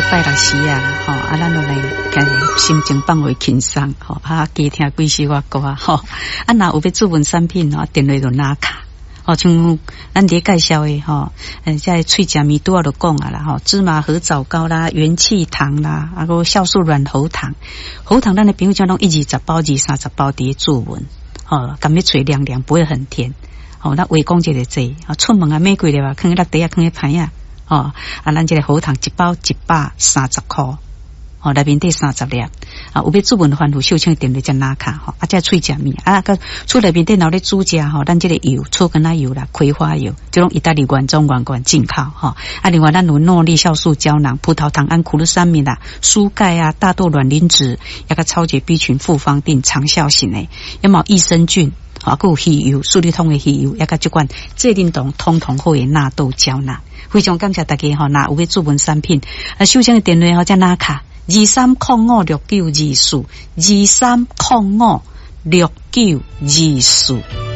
拜六时啊，吼啊，咱就来开始心情放为轻松，吼啊，加听几首歌啊，吼啊，若有要注文产品吼，电话就拿卡，吼像咱伫介绍的吼，在脆食面拄仔就讲啊啦，吼芝麻合枣糕啦、元气糖啦，啊个酵素软喉糖，喉糖咱的朋友讲拢120包、230包伫注文，吼，甘要脆凉凉，不会很甜，吼，那话讲一个这，出门啊买几粒啊，放在底啊，放在盘啊。哦，啊，咱这个喉糖一包130块，哦，内面得30粒，啊，有要注文的番薯秀清点的只拿卡，吼，啊，这脆食面，啊，个厝内面电脑咧煮食，吼，咱这个油，醋跟它油啦，葵花油，这种意大利原装进口，吼，啊，另外咱有诺丽酵素胶囊、葡萄糖胺苦鲁三米啦、蔬钙啊、大豆卵磷脂，一个超级 B 群复方定长效型的，有冇益生菌？啊，还有鱼油、树立通的鱼油，一个这款这运动通好的纳豆胶囊。非常感谢大家吼，若有要注文产品，秀清的电话吼再拿卡23056924，23056924。